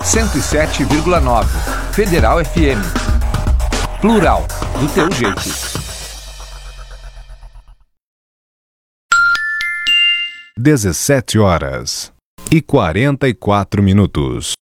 107,9. Federal FM. Plural, do teu jeito. 17h44.